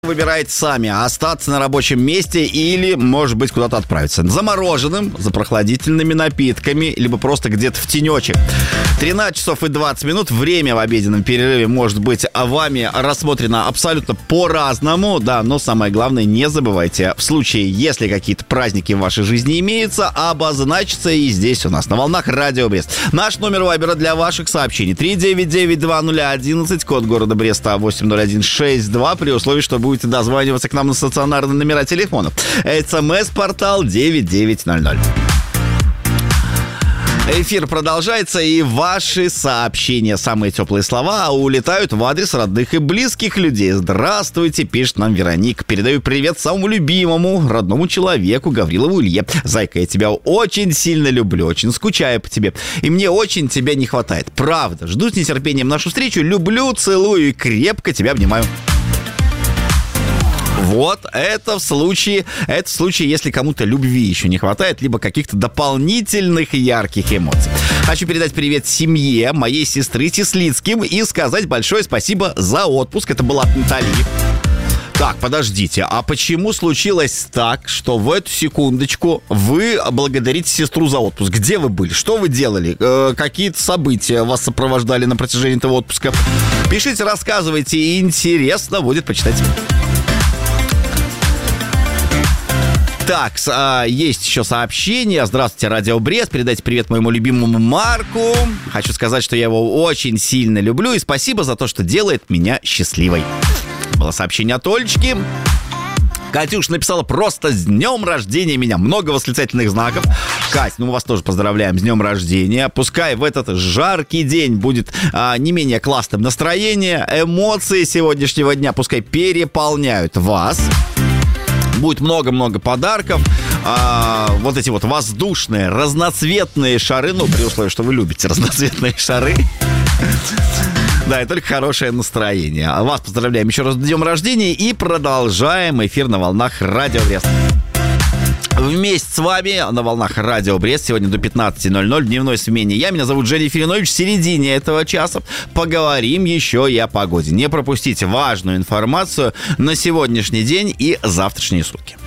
Выбираете сами, остаться на рабочем месте или, может быть, куда-то отправиться. За мороженым, за прохладительными напитками, либо просто где-то в тенечек. 13 часов и 20 минут. Время в обеденном перерыве может быть вами рассмотрено абсолютно по-разному. Да, но самое главное, не забывайте, в случае, если какие-то праздники в вашей жизни имеются, обозначиться и здесь у нас, на волнах Радио Брест. Наш номер вайбера для ваших сообщений 399-2011, код города Бреста 80162, при условии, что будете дозваниваться к нам на стационарные номера телефонов. СМС-портал 9900. Эфир продолжается, и ваши сообщения, самые теплые слова, улетают в адрес родных и близких людей. Здравствуйте, пишет нам Вероника. Передаю привет самому любимому, родному человеку, Гаврилову Илье. Зайка, я тебя очень сильно люблю, очень скучаю по тебе. И мне очень тебя не хватает. Правда, жду с нетерпением нашу встречу. Люблю, целую и крепко тебя обнимаю. Вот, это в случае, если кому-то любви еще не хватает, либо каких-то дополнительных ярких эмоций. Хочу передать привет семье моей сестры Теслицким и сказать большое спасибо за отпуск. Это была от Натальи. Так, подождите, а почему случилось так, что в эту секундочку вы благодарите сестру за отпуск? Где вы были? Что вы делали? Какие-то события вас сопровождали на протяжении этого отпуска? Пишите, рассказывайте, интересно будет почитать. Так, есть еще сообщение. Здравствуйте, Радио Брест. Передайте привет моему любимому Марку. Хочу сказать, что я его очень сильно люблю. И спасибо за то, что делает меня счастливой. Было сообщение от Олечки. Катюш написала: просто с днем рождения меня. Много восклицательных знаков. Кать, мы вас тоже поздравляем с днем рождения. Пускай в этот жаркий день будет не менее классным настроение. Эмоции сегодняшнего дня пускай переполняют вас. Будет много-много подарков. Вот эти вот воздушные, разноцветные шары. Ну, при условии, что вы любите разноцветные шары. Да, и только хорошее настроение. Вас поздравляем еще раз с днем рождения. И продолжаем эфир на волнах Радио Брест. Вместе с вами на волнах Радио Брест сегодня до 15:00 в дневной смене. Меня зовут Женя Филинович. В середине этого часа поговорим еще и о погоде. Не пропустите важную информацию на сегодняшний день и завтрашние сутки.